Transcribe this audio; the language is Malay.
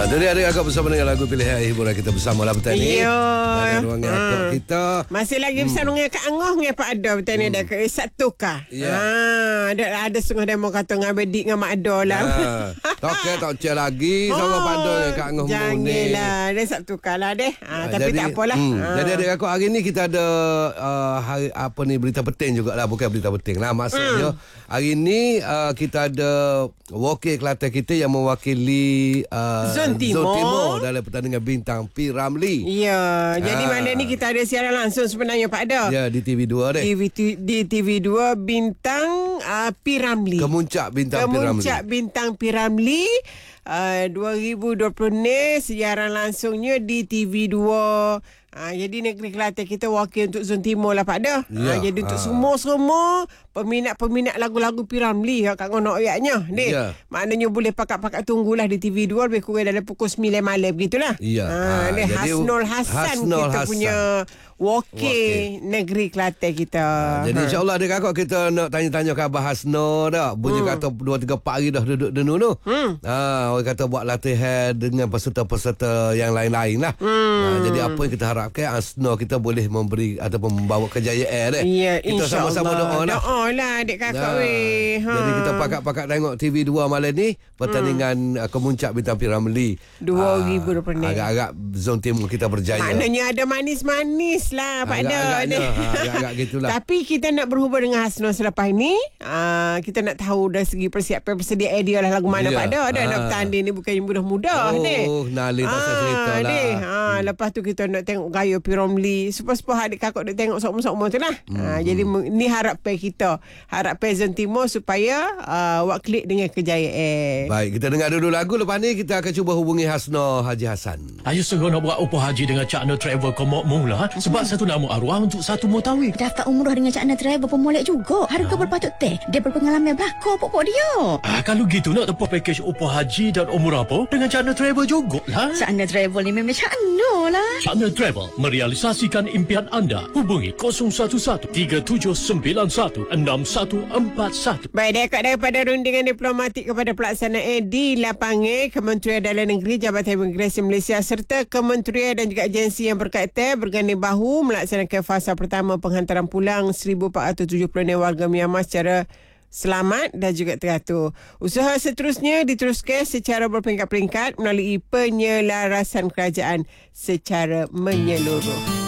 Jadi adik akak bersama dengan lagu pilihan hiburan kita bersama lah petang ni. Ya. Ruangan akak kita. Masih lagi bersama dengan Kak Angah dengan Pak Ado petang ni dah ke satu kah. Ya. Ada setengah demo kata dengan Bedik dengan Mak Ado lah. Tak cek lagi sama Pak Ado dengan Kak Angah ni. Janganlah. Dia satu kah lah deh. Tapi jadi, tak apalah. Jadi adik akak hari ni kita ada hari apa ni berita penting jugalah, bukan berita penting lah maksudnya. Hari ni kita ada wakil Kelantan kita yang mewakili Zon Timur dalam pertandingan Bintang P. Ramlee. Ya, jadi malam ni kita ada siaran langsung sebenarnya Pak Ado. Ya, di TV2 deh. Di TV2 Bintang P. Ramlee. Kemuncak Bintang P. Ramlee. Kemuncak Bintang P. Ramlee 2020 ni siaran langsungnya di TV2. Jadi negeri Kelantan kita wakil untuk Zon Timur lah Pak Dah. Ya. Jadi untuk semua peminat-peminat lagu-lagu P. Ramlee kat ngono ayatnya ni. Ya. Maknanya boleh pakat-pakat tunggulah di TV2 lebih kurang dalam pukul 9 malam begitulah. Ya. Ni Jadi Hasnul Hasan kita punya wakil negeri Kelantan kita. Jadi insyaAllah adik kakak kita nak tanya-tanya khabar Hasno dah. Bunyi kata 2-3 hari dah duduk denu tu. Orang kata buat latihan dengan peserta-peserta yang lain-lain lah. Jadi apa yang kita harapkan Hasno kita boleh memberi ataupun membawa kejayaan Ya, kita sama-sama doa lah. Doa lah adik kakak weh. Jadi kita pakat-pakat tengok TV2 malam ni pertandingan Kemuncak Bintang P. Ramlee 2020 ni. Agak-agak Zon Timur kita berjaya. Maknanya ada manis-manis lah Pak Dah. Agak-agak gitulah. Tapi kita nak berhubung dengan Hasno selepas ini. Kita nak tahu dari segi persiapan persediaan dia lah lagu mana Pak Dah. Ada nak bertanding ni bukan yang mudah-mudah ni. Nalih pasal cerita lah. Lepas tu kita nak tengok gaya P. Ramlee. Supaya adik kakak nak tengok sama-sama tu lah. Jadi ni harapan kita. Harapan Zon Timur supaya awak klik dengan kejayaan. Baik, kita dengar dulu lagu. Lepas ni kita akan cuba hubungi Hasno Haji Hassan. Ayo segera nak buat upah haji dengan Cakna Travel Komok Mula. Sebab satu nama arwah untuk satu mutawif. Dapat umrah dengan Cakna Travel pemolek juga. Harga berpatut teh. Dia berpengalaman belakang pokok dia. Kalau gitu nak tempuh pakej upah haji dan umrah apa dengan Cakna Travel jugalah. Cakna Travel ni memang Cakna lah. Cakna Travel merealisasikan impian anda. Hubungi 011-379-6141. Baik, dekat daripada rundingan diplomatik kepada pelaksanaan di lapangan Kementerian Dalam Negeri, Jabatan Imigresen Malaysia serta kementerian dan juga agensi yang berkaitan berganding bahu melaksanakan fasa pertama penghantaran pulang 1,476 warga Myanmar secara selamat dan juga teratur. Usaha seterusnya diteruskan secara berperingkat-peringkat melalui penyelarasan kerajaan secara menyeluruh.